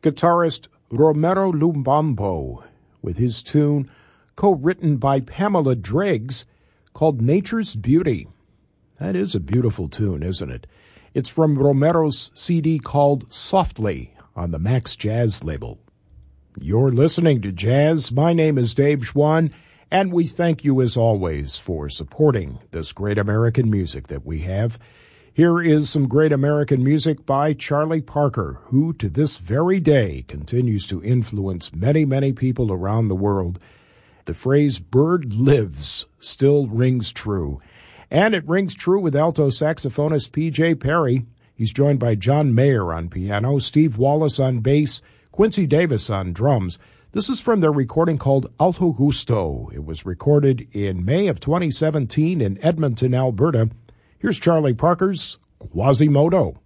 guitarist Romero Lumbambo with his tune co-written by Pamela Driggs called Nature's Beauty. That is a beautiful tune, isn't it? It's from Romero's CD called Softly on the Max Jazz label. You're listening to Jazz. My name is Dave Schwann, and we thank you as always for supporting this great American music that we have. Here is some great American music by Charlie Parker, who to this very day continues to influence many, many people around the world. The phrase "bird lives" still rings true. And it rings true with alto saxophonist P.J. Perry. He's joined by John Mayer on piano, Steve Wallace on bass, Quincy Davis on drums. This is from their recording called Alto Gusto. It was recorded in May of 2017 in Edmonton, Alberta. Here's Charlie Parker's Quasimodo.